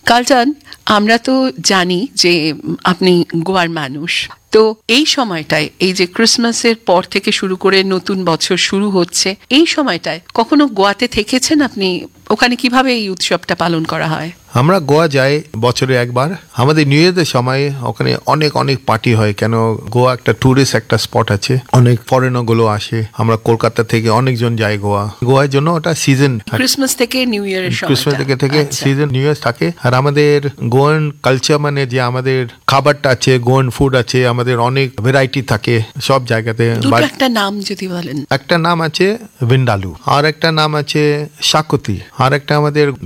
কালচান, আমরা তো জানি যে আপনি গোয়ার মানুষ। তো এই সময়টায়, এই যে ক্রিসমাসের পর থেকে শুরু করে নতুন বছর শুরু হচ্ছে, এই সময়টায় কখনো গোয়াতে থেকেছেন আপনি? ওখানে কিভাবে এই উৎসবটা পালন করা হয়? আমরা গোয়া যাই বছরে একবার। আমাদের নিউ ইয়ারের সময় ওখানে অনেক অনেক পার্টি হয়, কেন গোয়া একটা ট্যুরিস্ট একটা স্পট আছে, অনেক ফরেনার গুলো আসে। আমরা কলকাতা থেকে অনেকজন যাই গোয়ার জন্য। ওটা সিজন, ক্রিসমাস থেকে নিউ ইয়ারের সময়, ক্রিসমাস থেকে সিজন নিউ ইয়ার থাকে। আর আমাদের গোয়ান কালচার মানে যে আমাদের খাবারটা আছে, গোয়ান ফুড আছে, আমাদের অনেক ভ্যারাইটি থাকে সব জায়গাতে। একটা নাম যদি বলেন। একটা নাম আছে ভিন্ডালু, আর একটা নাম আছে শাকুতি, আর একটা আমাদের